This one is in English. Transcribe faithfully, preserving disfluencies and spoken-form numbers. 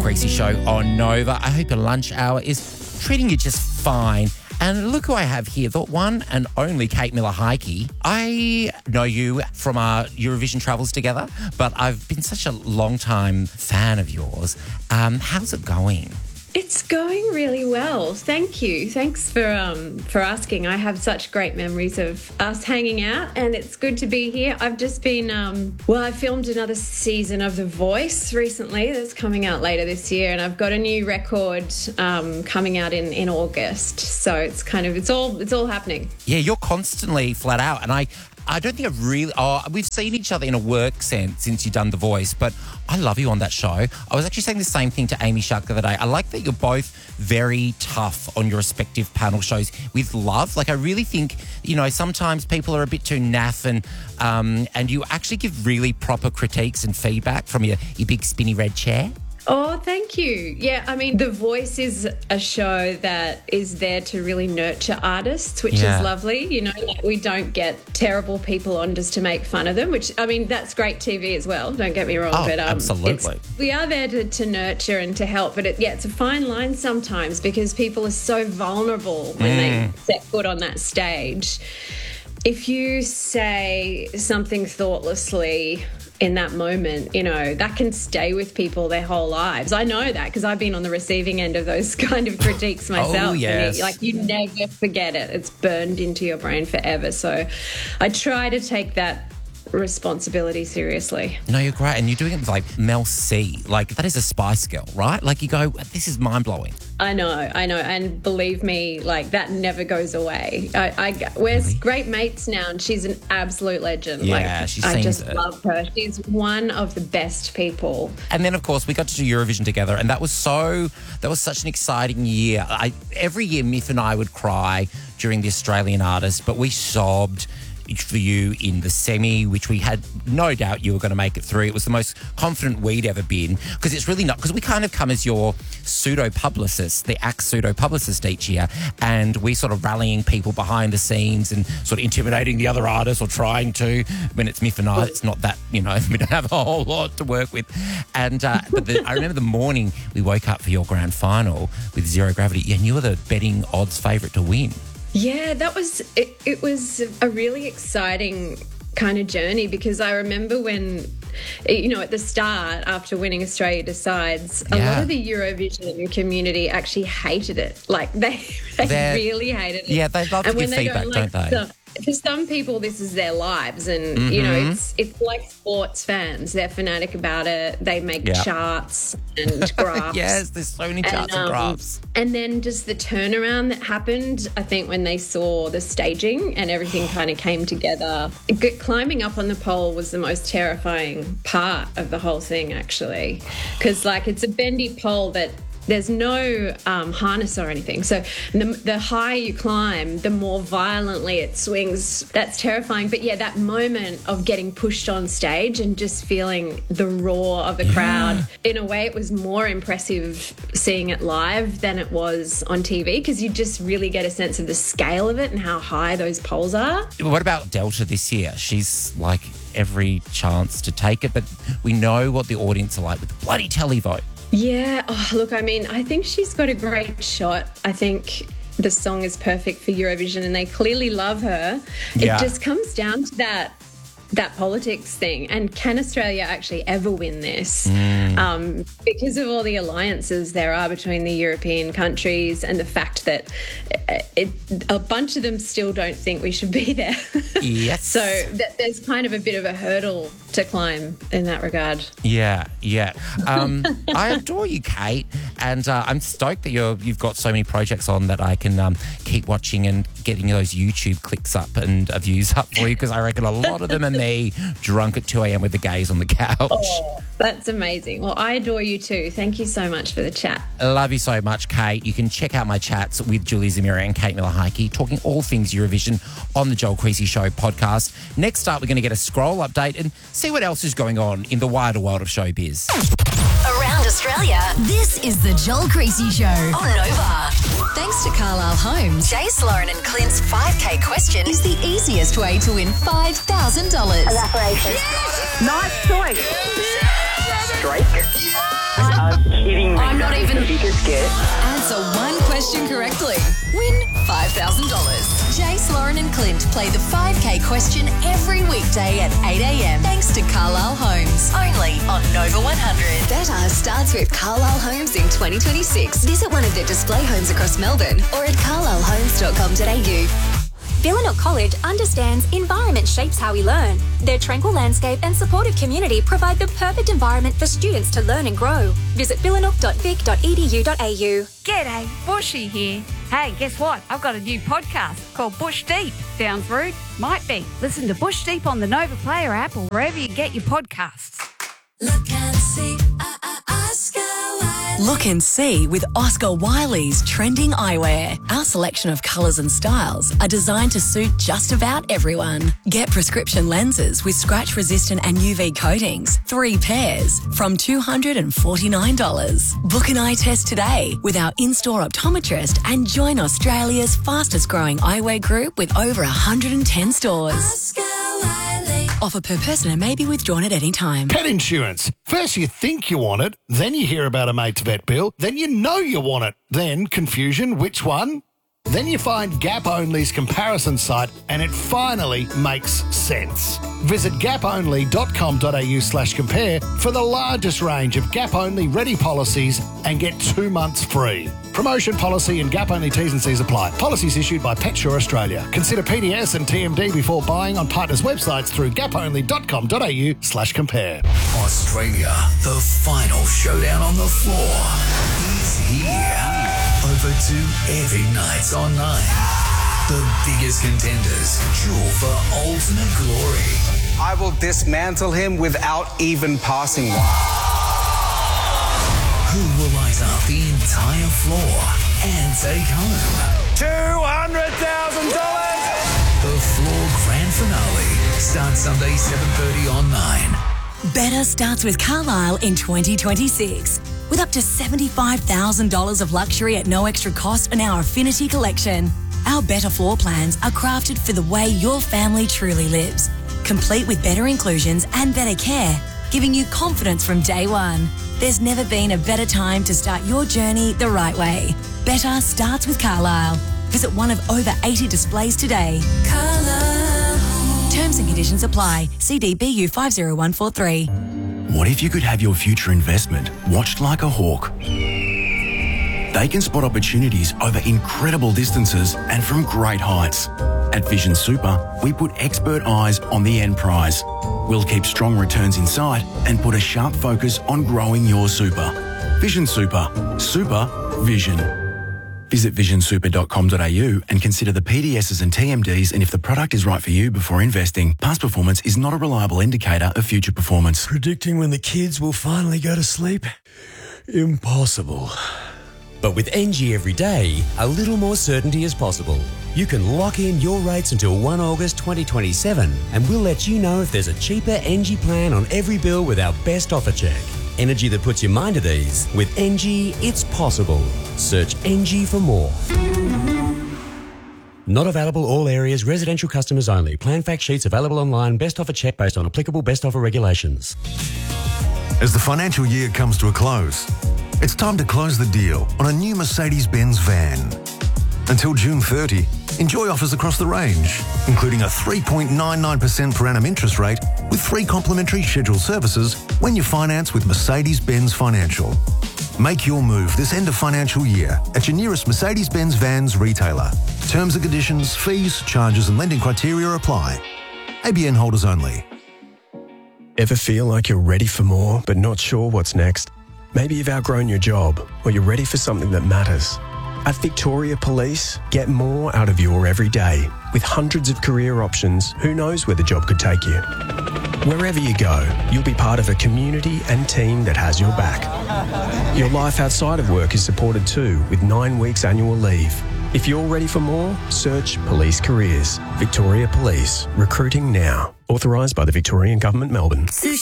Creasy Show on Nova. I hope your lunch hour is treating you just fine. And look who I have here, the one and only Kate Miller-Heidke. I know you from our Eurovision travels together, but I've been such a long-time fan of yours. Um, how's it going? It's going really well. Thank you. Thanks for um, for asking. I have such great memories of us hanging out, and it's good to be here. I've just been, um, well, I filmed another season of The Voice recently that's coming out later this year, and I've got a new record um, coming out in, in August. So it's kind of, it's all, it's all happening. Yeah, you're constantly flat out, and I... I don't think I've really... Oh, we've seen each other in a work sense since you've done The Voice, but I love you on that show. I was actually saying the same thing to Amy Shark the other day. I like that you're both very tough on your respective panel shows with love. Like, I really think, you know, sometimes people are a bit too naff and um, and you actually give really proper critiques and feedback from your, your big spinny red chair. Oh, thank you. Yeah, I mean, The Voice is a show that is there to really nurture artists, which Yeah. is lovely. You know, like we don't get terrible people on just to make fun of them, which, I mean, that's great T V as well, don't get me wrong. Oh, but um, absolutely. it's- we are there to, to nurture and to help, but it, yeah, it's a fine line sometimes because people are so vulnerable when Mm. they set foot on that stage. If you say something thoughtlessly in that moment, you know, that can stay with people their whole lives. I know that because I've been on the receiving end of those kind of critiques myself. Oh, yes. And it- like, you never forget it. It's burned into your brain forever. So I try to take that responsibility seriously. No, you're great. And you're doing it with, like, Mel C. Like, that is a Spice Girl, right? Like, you go, this is mind-blowing. I know, I know, and believe me, like, that never goes away. I, I we're Really? great mates now, and she's an absolute legend. Yeah, like, she I seems just it. love her. She's one of the best people. And then, of course, we got to do Eurovision together, and that was so, that was such an exciting year. I, every year, Miff and I would cry during the Australian Artist, but we sobbed for you in the semi, which we had no doubt you were going to make it through. It was the most confident we'd ever been, because it's really not, because we kind of come as your pseudo-publicist, the Axe pseudo-publicist each year, and we sort of rallying people behind the scenes and sort of intimidating the other artists or trying to. When it's Miff and I, it's not that, you know, we don't have a whole lot to work with. And uh, but the, I remember the morning we woke up for your grand final with Zero Gravity, and you were the betting odds favourite to win. Yeah, that was it. It was a really exciting kind of journey because I remember when, you know, at the start after winning Australia Decides, a Yeah. lot of the Eurovision community actually hated it. Like they, they They're- really hated it. Yeah, they love to And give when they feedback, go, don't like, they? some- for some people, this is their lives, and you know, Mm-hmm. it's it's like sports fans. They're fanatic about it. They make Yeah. charts and graphs. Yes, there's so many charts and, um, graphs. And then just the turnaround that happened, I think, when they saw the staging and everything kind of came together. G- climbing up on the pole was the most terrifying part of the whole thing, actually, because like it's a bendy pole that there's no um, harness or anything. So the, the higher you climb, the more violently it swings. That's terrifying. But yeah, that moment of getting pushed on stage and just feeling the roar of the crowd, in a way, it was more impressive seeing it live than it was on T V because you just really get a sense of the scale of it and how high those poles are. What about Delta this year? She's like every chance to take it, but we know what the audience are like with the bloody televote. Yeah, oh, look, I mean, I think she's got a great shot. I think the song is perfect for Eurovision and they clearly love her. Yeah. It just comes down to that that politics thing. And can Australia actually ever win this? Mm. Um, because of all the alliances there are between the European countries and the fact that it, a bunch of them still don't think we should be there. Yes. So th- there's kind of a bit of a hurdle to climb in that regard. Yeah, yeah. Um, I adore you, Kate, and uh, I'm stoked that you're, you've got so many projects on that I can um, keep watching and getting those YouTube clicks up and uh, views up for you, because I reckon a lot of them are me drunk at two a.m. with the gays on the couch. Oh, that's amazing. Well, I adore you too. Thank you so much for the chat. I love you so much, Kate. You can check out my chats with Julia Zamira and Kate Miller-Heidke, talking all things Eurovision on the Joel Creasy Show podcast. Next up, we're going to get a scroll update and see what else is going on in the wider world of showbiz. Around Australia, this is the Joel Creasy Show on Nova. Thanks to Carlisle Homes, Jace, Lauren and Clint's five K question is the easiest way to win five thousand dollars. Evaporation. Nice choice. Drake? Are you kidding me? I'm not That is even- the biggest get. Answer one question correctly. Win five thousand dollars. Jace, Lauren and Clint play the five K question every weekday at eight a.m. thanks to Carlisle Homes. Only on Nova one hundred. Better starts with Carlisle Homes in twenty twenty-six. Visit one of their display homes across Melbourne or at carlisle homes dot com dot a u. Villanok College understands environment shapes how we learn. Their tranquil landscape and supportive community provide the perfect environment for students to learn and grow. Visit villanok dot vic dot e d u dot a u. G'day, Bushy here. Hey, guess what? I've got a new podcast called Bush Deep. Sounds rude? Might be. Listen to Bush Deep on the Nova Player app or wherever you get your podcasts. Look and see, uh, uh, Oscar Wiley. Look and see with Oscar Wiley's trending eyewear. Our selection of colours and styles are designed to suit just about everyone. Get prescription lenses with scratch-resistant and U V coatings, three pairs, from two hundred forty-nine dollars. Book an eye test today with our in-store optometrist and join Australia's fastest-growing eyewear group with over one hundred ten stores. Oscar Wiley. Offer per person and may be withdrawn at any time. Pet insurance. First you think you want it, then you hear about a mate's vet bill, then you know you want it. Then confusion, which one? Then you find Gap Only's comparison site and it finally makes sense. Visit gap only dot com dot a u slash compare for the largest range of Gap Only ready policies and get two months free. Promotion policy and Gap Only T's and C's apply. Policies issued by PetSure Australia. Consider P D S and T M D before buying on partners' websites through gap only dot com dot a u slash compare. Australia, the final showdown on the floor is here. Over two heavy nights on nine. The biggest contenders duel for ultimate glory. I will dismantle him without even passing one. Who will light up the entire floor and take home two hundred thousand dollars! the floor grand finale? Starts Sunday seven thirty on nine. Better starts with Carlisle in twenty twenty-six. With up to seventy-five thousand dollars of luxury at no extra cost on our Affinity collection. Our better floor plans are crafted for the way your family truly lives. Complete with better inclusions and better care, giving you confidence from day one. There's never been a better time to start your journey the right way. Better starts with Carlisle. Visit one of over eighty displays today. Carlisle. Terms and conditions apply. C D B U five zero one four three. What if you could have your future investment watched like a hawk? They can spot opportunities over incredible distances and from great heights. At Vision Super, we put expert eyes on the end prize. We'll keep strong returns in sight and put a sharp focus on growing your super. Vision Super. Super Vision. Visit vision super dot com dot a u and consider the P D Ss and T M Ds and if the product is right for you before investing. Past performance is not a reliable indicator of future performance. Predicting when the kids will finally go to sleep? Impossible. But with N G Everyday, a little more certainty is possible. You can lock in your rates until the first of August twenty twenty-seven and we'll let you know if there's a cheaper N G plan on every bill with our best offer check. Energy that puts your mind at ease. With N G, it's possible. Search N G for more. Not available all areas, residential customers only. Plan fact sheets available online. Best offer check based on applicable best offer regulations. As the financial year comes to a close, it's time to close the deal on a new Mercedes-Benz van. Until June thirtieth, enjoy offers across the range, including a three point nine nine percent per annum interest rate with free complimentary scheduled services when you finance with Mercedes-Benz Financial. Make your move this end of financial year at your nearest Mercedes-Benz Vans retailer. Terms and conditions, fees, charges and lending criteria apply. A B N holders only. Ever feel like you're ready for more but not sure what's next? Maybe you've outgrown your job or you're ready for something that matters. At Victoria Police, get more out of your everyday. With hundreds of career options, who knows where the job could take you? Wherever you go, you'll be part of a community and team that has your back. Your life outside of work is supported too, with nine weeks annual leave. If you're ready for more, search Police Careers. Victoria Police. Recruiting now. Authorised by the Victorian Government, Melbourne.